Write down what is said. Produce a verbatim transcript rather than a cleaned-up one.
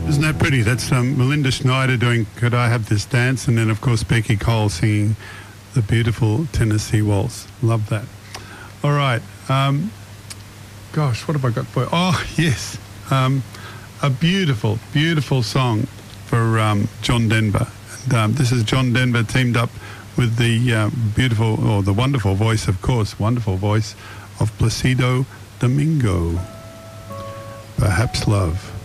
Isn't that pretty? That's um, Melinda Schneider doing Could I Have This Dance? And then, of course, Becky Cole singing the beautiful Tennessee Waltz. Love that. All right. Um, gosh, what have I got for you? Oh, yes. Um, a beautiful, beautiful song for um, John Denver. And um, this is John Denver teamed up with the uh, beautiful, or the wonderful voice, of course, wonderful voice of Placido Domingo. Perhaps Love.